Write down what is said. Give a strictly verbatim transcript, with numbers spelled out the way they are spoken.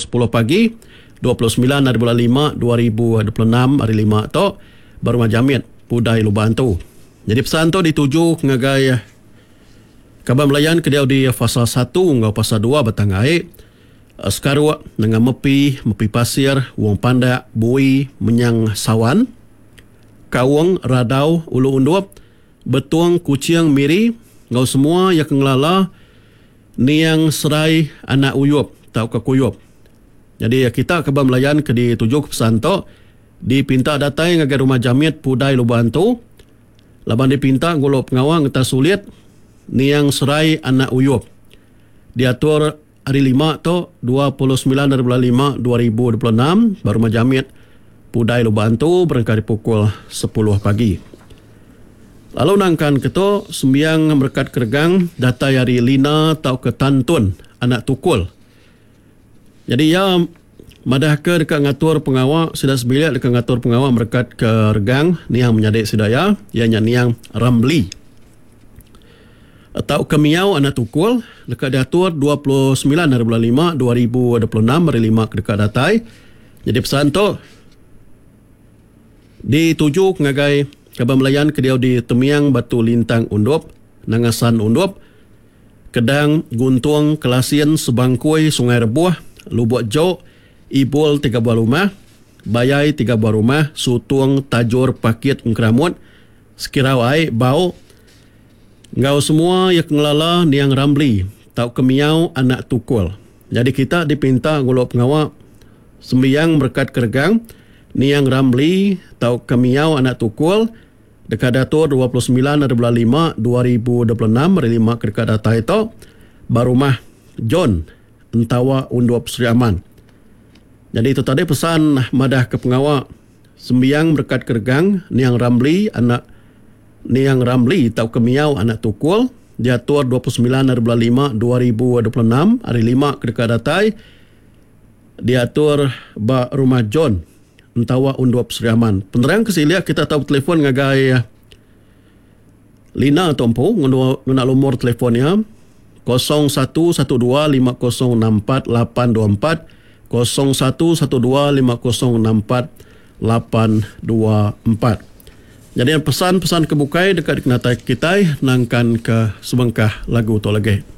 sepuluh pagi dua puluh sembilan hari bulan lima dua ribu dua puluh enam hari lima tu baru majamit Pudai Lubang tu. Jadi pesan tu dituju ngagai kabar melayan ke dia di fasa satu ngau fasa dua batang air. Sekarang dengan mepi, mepi pasir, wong pandak, bui, menyang sawan, kawang, radau, ulu undup, betuang, kucing, miri, ngau semua yang kengelala niang serai anak uyup, tau ke kuyup. Jadi kita kabar melayan ke di tujuh pesan tu, dipinta datai ngagai rumah jamit Pudai Lubang tu, laban dipinta golo pengawang kita sulit, niang serai anak uyup. Diatur hari lima tu dua puluh sembilan hari bulan lima dua ribu dua puluh enam baru majamit Pudai Lubang tu berangkat pukul sepuluh pagi. Lalu nangkan keto sembiang berkat kergang data hari lina tau ke tantun anak tukul. Jadi ya madah ke dekat ngatur pengawal sudah sebilik dekat ngatur pengawal berkat ke regang ni yang menyadik sedaya ianya niang Ramli. Atau kemiau anak tukul dekat diatur dua puluh sembilan hari bulan lima dua ribu dua puluh enam hari lima dekat datai. Jadi pesan tu dituju ngagai kabar melayan ke dia di Temiang Batu Lintang Undup, Nangasan Undup, Kedang Guntung Kelasian Sebangkui Sungai Rebuah, Lubuk Jok, Ibul tiga buah rumah, Bayai tiga buah rumah, Sutung Tajur Pakit Ngkeramut, Sekirau Ai Bau, ngau semua yang ngelala niang Ramli, tau kemiau anak tukul. Jadi kita dipinta gulok pengawal sembiang berkat kergang niang Ramli, tau kemiau anak tukul, dekat datur dua puluh sembilan hari bulan lima dua ribu dua puluh enam hari lima dekat data itu barumah John Entawa Undup Sri Aman. Jadi itu tadi pesan madah ke pengawal sembiang berkat kergang niang Ramli anak niang Ramli tau kemiau anak tukul diatur dua puluh sembilan hari bulan lima dua ribu dua puluh enam hari lima dekat datai diatur ba rumah John Entawa Undup Sri Aman. Penerang kesilia kita tahu telefon ngagai Lina Tompo nguna nomor telefonnya kosong satu satu dua lima kosong enam empat lapan dua empat kosong satu satu dua lima kosong enam empat lapan dua empat. Jadi pesan-pesan kebukai dekat kena kita nangkan ke sebengkah lagu to lagi.